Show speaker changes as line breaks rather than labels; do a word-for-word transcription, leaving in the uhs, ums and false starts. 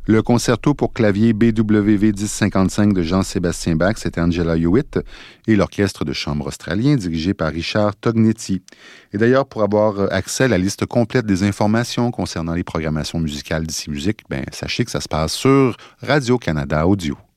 Le concerto pour clavier B W V dix cinquante-cinq de Jean-Sébastien Bach, c'était Angela Hewitt, et l'orchestre de chambre australien dirigé par Richard Tognetti. Et d'ailleurs, pour avoir accès à la liste complète des informations concernant les programmations musicales d'Ici Musique, ben, sachez que ça se passe sur Radio-Canada Audio.